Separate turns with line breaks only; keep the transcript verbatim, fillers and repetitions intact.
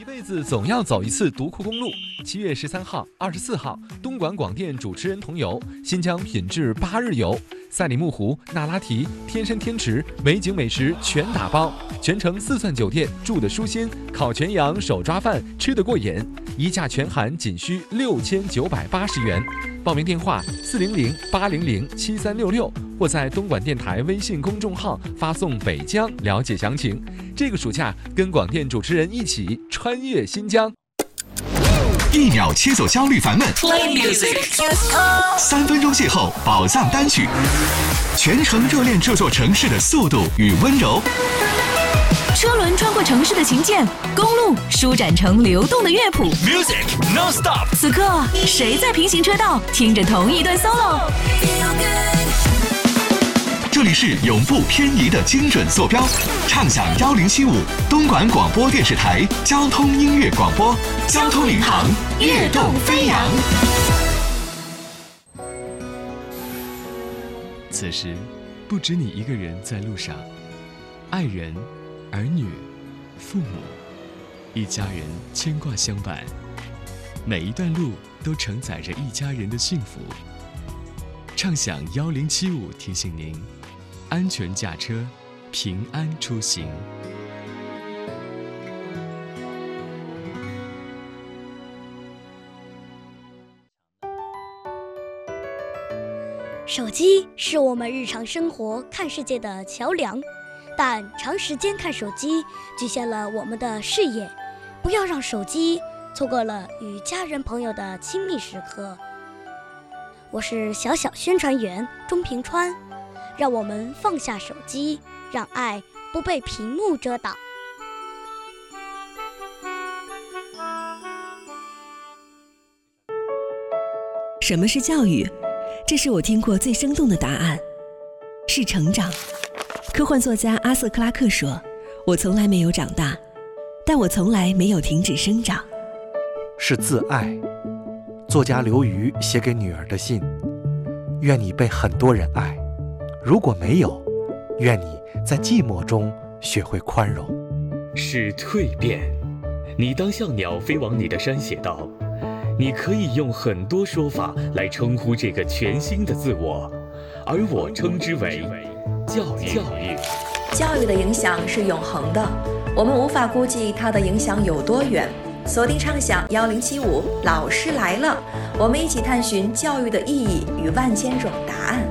一辈子总要走一次独库公路。七月十三号、二十四号，东莞广电主持人同游新疆品质八日游，赛里木湖、那拉提、天山天池，美景美食全打包，全程四钻酒店，住得舒心，烤全羊、手抓饭吃得过瘾，一价全含仅需六千九百八十元。报名电话四零零八零零七三六六，或在东莞电台微信公众号发送北疆了解详情。这个暑假跟广电主持人一起穿越新疆，
一秒切走焦虑烦闷，
Play music，
三分钟邂逅宝藏单曲，全程热恋这座城市的速度与温柔。
车轮穿过城市的琴键，公路舒展成流动的乐谱。
Music non-stop。
此刻，谁在平行车道听着同一段 solo？
这里是永不偏移的精准坐标，畅享幺零七五东莞广播电视台交通音乐广播，交通领航，跃动飞扬。
此时，不止你一个人在路上，爱人、儿女、父母，一家人牵挂相伴，每一段路都承载着一家人的幸福。畅享幺零七五提醒您，安全驾车，平安出行。
手机是我们日常生活看世界的桥梁，但长时间看手机局限了我们的视野，不要让手机错过了与家人朋友的亲密时刻。我是小小宣传员钟平川，让我们放下手机，让爱不被屏幕遮挡。
什么是教育？这是我听过最生动的答案，是成长。科幻作家阿瑟·克拉克说，我从来没有长大，但我从来没有停止生长。
是自爱。作家刘瑜写给女儿的信，愿你被很多人爱，如果没有，愿你在寂寞中学会宽容。
是蜕变。你当像鸟飞往你的山写道，你可以用很多说法来称呼这个全新的自我，而我称之为教育。教育
教育的影响是永恒的，我们无法估计它的影响有多远。锁定畅享幺零七五，老师来了，我们一起探寻教育的意义与万千种答案。